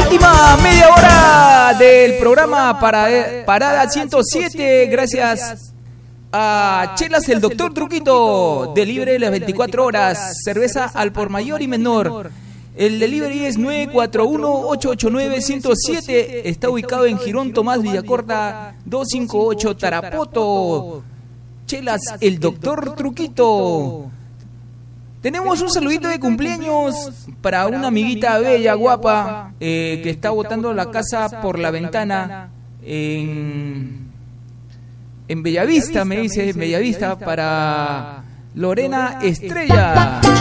Última media hora del programa Parada 107. Gracias a Chelas el Doctor Truquito. Delivery las 24 horas. Cerveza al por mayor y menor. El delivery es 941-889-107. Está ubicado en Girón Tomás Villacorta 258 Tarapoto. Chelas el Doctor Truquito. Tenemos un saludito de cumpleaños para una amiguita bella, guapa, que está botando la casa por la ventana en Bellavista, me dice, en Bellavista, para Lorena Estrella.